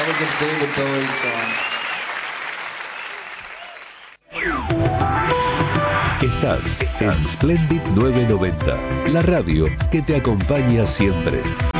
was a David Bowie song. Estás en Splendid 990, la radio que te acompaña siempre.